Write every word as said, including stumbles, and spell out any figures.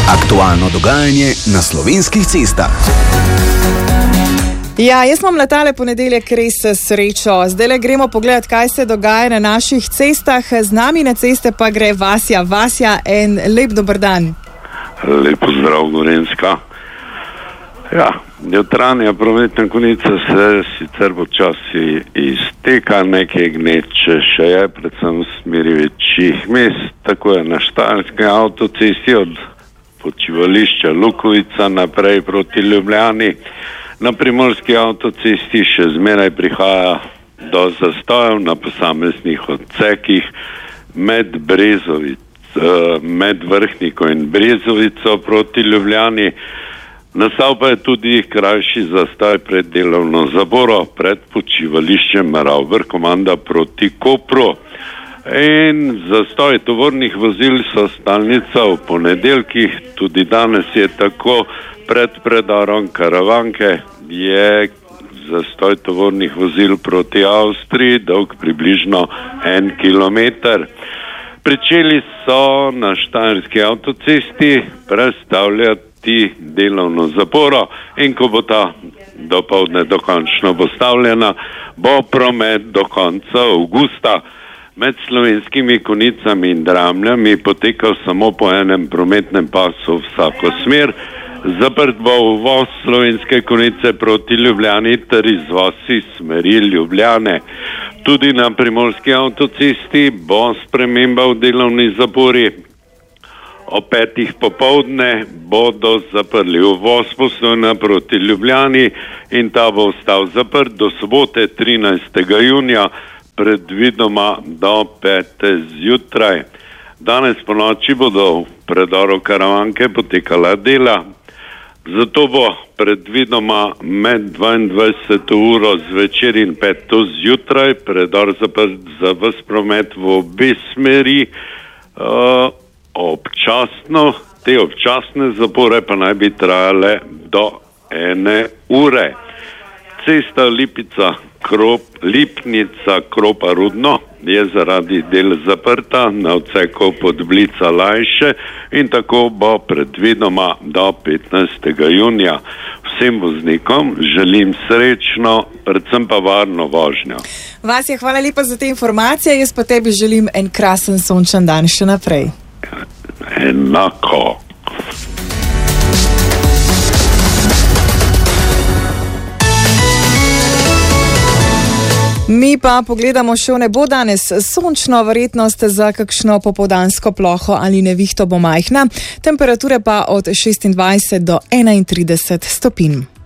Aktualno dogajanje na slovenskih cestah. Ja, jaz imam letale ponedeljek res srečo. Zdaj le gremo pogledat, kaj se dogaja na naših cestah. Z nami na ceste pa gre Vasja. Vasja, en lep dober dan. Lep pozdrav, Gorenjska. Ja, jutranja prometna konica se sicer počasi izteka, nekaj gneče še je, predvsem v smeri večjih mest, tako je na Štajerski avtocesti od počivališča Lukovica naprej proti Ljubljani. Na Primorski avtocesti še zmeraj prihaja do zastojev na posameznih odsekih med Brezovic, med Vrhniko in Brezovico proti Ljubljani. Nastal pa je tudi krajši zastoj pred delovno zaboro, pred počivališčem Ravber komanda proti Kopru. In zastoj tovornih vozil so stalnica v ponedeljkih, tudi danes je tako. Pred predorom Karavanke je zastoj tovornih vozil proti Avstriji, dolg približno en kilometer. Pričeli so na Štajerski avtocesti prestavljati delovno zaporo in ko bo ta dopoldne dokončno postavljena, bo promet do konca avgusta med Slovenskimi Konicami in Dramljami potekal samo po enem prometnem pasu vsako smer. Zaprt bo uvoz Slovenske Konice proti Ljubljani ter izvoz iz smeri Ljubljane. Tudi na Primorski avtocesti bo sprememba v delovni zapori. O petih popoldne bodo zaprli uvoz Postojna proti Ljubljani in ta bo ostal zaprt do sobote trinajstega junija, predvidoma do pete zjutraj. Danes po noči bodo v predoru Karavanke potekala dela. Zato bo predvidoma med dvaindvajseto uro zvečer in peto zjutraj predor zaprt za ves promet v obe smeri. Uh, občasno, te občasne zapore pa naj bi trajale do ene ure. Cesta Lipica, Krop, Lipnica, Kropa, Rudno je zaradi del zaprta na odseku Podblica Lajše in tako bo predvidoma do petnajstega junija. Vsem voznikom želim srečno, predvsem pa varno vožnjo. Vasja, hvala lepa za te informacije. Jaz pa tebi želim en krasen sončen dan še naprej. Enako. Mi pa pogledamo še v nebo danes. Sončno, verjetnost za kakšno popoldansko ploho ali nevihto bo majhna. Temperature pa od šestindvajset do enaintrideset stopinj.